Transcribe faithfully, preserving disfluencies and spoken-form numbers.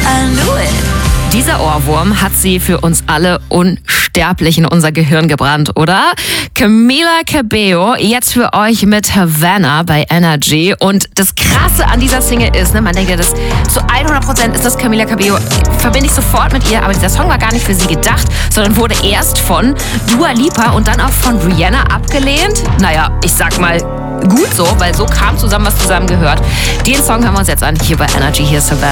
I knew it. Dieser Ohrwurm hat sie für uns alle unsterblich in unser Gehirn gebrannt, oder? Camila Cabello, jetzt für euch mit Havana bei Energy. Und das Krasse an dieser Single ist, ne, man denkt ja, das zu hundert Prozent ist das Camila Cabello, verbinde ich sofort mit ihr, aber dieser Song war gar nicht für sie gedacht, sondern wurde erst von Dua Lipa und dann auch von Rihanna abgelehnt. Naja, ich sag mal, gut so, weil so kam zusammen, was zusammen gehört. Den Song hören wir uns jetzt an, hier bei Energy, hier ist Havana.